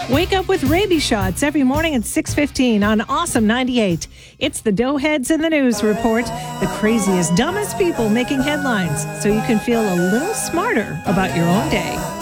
Wake up with rabies shots every morning at 6:15 on Awesome 98. It's the Doughheads in the News Report, the craziest, dumbest people making headlines, so you can feel a little smarter about your own day.